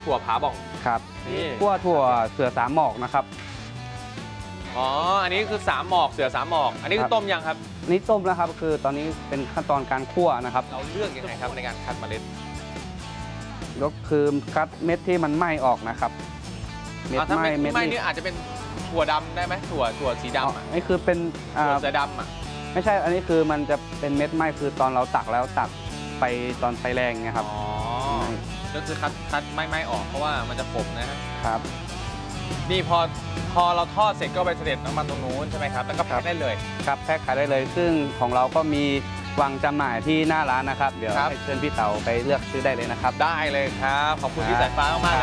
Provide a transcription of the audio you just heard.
ถั่วผาบ่องครับนี่คั่วถั่วเสือสามหมอกนะครับอ๋ออันนี้คือ3หมอกเสือ3หมอกอันนี้คือต้มยังครับนี่ต้มแล้วครับคือตอนนี้เป็นขั้นตอนการคั่วนะครับเราเลือกยังไงครับในการคัดเมล็ดก็คือคัดเม็ดที่มันไหม้ออกนะครับเม็ดถ้าไหม้ไม่เม็ดไม่นี่อาจจะเป็นถั่วดำได้ไหมถั่วสีดำอ่ะนี่คือเป็นถั่วเสือดำอ่ะไม่ใช่อันนี้คือมันจะเป็นเม็ดไหม้คือตอนเราตักแล้วตักไปตอนไฟแรงไงครับอ๋อก็คือคัดไม่ออกเพราะว่ามันจะขมนะฮะครับนี่พอเราทอดเสร็จก็ไปเสด็จน้ำมันตรงนู้นใช่ไหมครับแล้วก็แพ็คได้เลยครับแพ็คขายได้เลย ซึ่งของเราก็มีวางจำหน่ายที่หน้าร้านนะครับ เดี๋ยวครับให้เชิญพี่เต๋าไปเลือกซื้อได้เลยนะครับได้เลยครับขอบคุณพี่สายฟ้ามากๆ